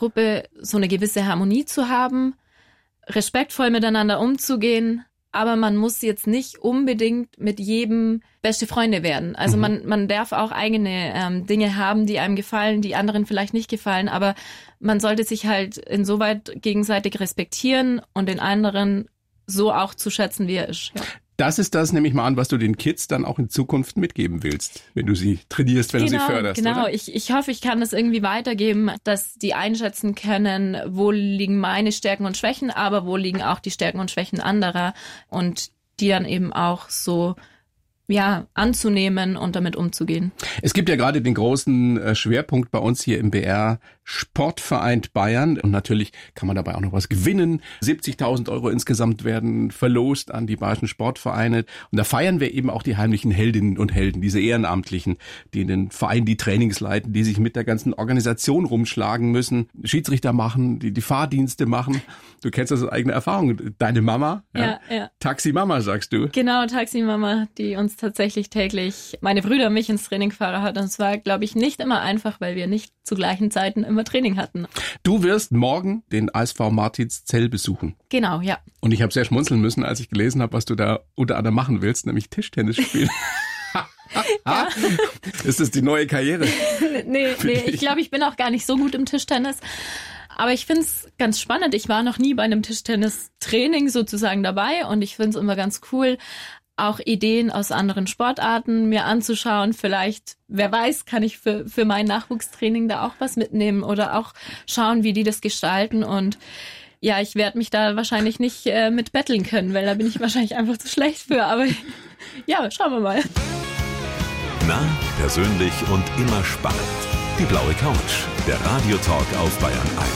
Gruppe so eine gewisse Harmonie zu haben, respektvoll miteinander umzugehen, aber man muss jetzt nicht unbedingt mit jedem beste Freunde werden. Also man darf auch eigene Dinge haben, die einem gefallen, die anderen vielleicht nicht gefallen, aber man sollte sich halt insoweit gegenseitig respektieren und den anderen so auch zu schätzen, wie er ist. Ja. Das ist das, nehme ich mal an, was du den Kids dann auch in Zukunft mitgeben willst, wenn du sie trainierst, wenn du sie förderst. Genau, oder? Ich hoffe, ich kann das irgendwie weitergeben, dass die einschätzen können, wo liegen meine Stärken und Schwächen, aber wo liegen auch die Stärken und Schwächen anderer und die dann eben auch so anzunehmen und damit umzugehen. Es gibt ja gerade den großen Schwerpunkt bei uns hier im BR Sportverein Bayern und natürlich kann man dabei auch noch was gewinnen. 70.000 € insgesamt werden verlost an die bayerischen Sportvereine und da feiern wir eben auch die heimlichen Heldinnen und Helden, diese Ehrenamtlichen, die in den Vereinen die Trainings leiten, die sich mit der ganzen Organisation rumschlagen müssen, Schiedsrichter machen, die Fahrdienste machen. Du kennst das aus eigener Erfahrung. Deine Mama, ja. Taxi-Mama sagst du. Genau, Taxi-Mama, die uns tatsächlich täglich, meine Brüder und mich ins Training gefahren hat. Und es war, glaube ich, nicht immer einfach, weil wir nicht zu gleichen Zeiten immer Training hatten. Du wirst morgen den ASV Martinszell besuchen. Genau, ja. Und ich habe sehr schmunzeln müssen, als ich gelesen habe, was du da unter anderem machen willst, nämlich Tischtennis spielen. Ja. Ist das die neue Karriere? Nee, ich glaube, ich bin auch gar nicht so gut im Tischtennis. Aber ich finde es ganz spannend. Ich war noch nie bei einem Tischtennistraining sozusagen dabei und ich finde es immer ganz cool, auch Ideen aus anderen Sportarten mir anzuschauen. Vielleicht, wer weiß, kann ich für mein Nachwuchstraining da auch was mitnehmen oder auch schauen, wie die das gestalten. Und ja, ich werde mich da wahrscheinlich nicht mit betteln können, weil da bin ich wahrscheinlich einfach zu schlecht für. Aber ja, schauen wir mal. Nah, persönlich und immer spannend. Die blaue Couch, der Radiotalk auf Bayern 1.